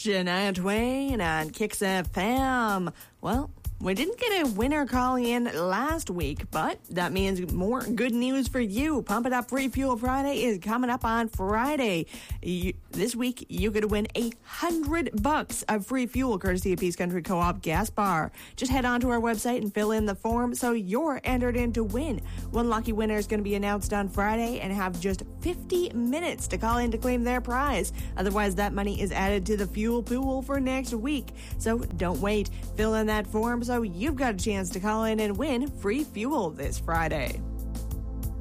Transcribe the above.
Shania Twain on Kicks FM. Well, we didn't get a winner calling in last week, but that means more good news for you. Pump It Up Free Fuel Friday is coming up on Friday. This week, you could win $100 of free fuel courtesy of Peace Country Co-op Gas Bar. Just head on to our website and fill in the form so you're entered in to win. One lucky winner is going to be announced on Friday and have just 50 minutes to call in to claim their prize. Otherwise, that money is added to the fuel pool for next week. So don't wait. Fill in that form so you've got a chance to call in and win free fuel this Friday.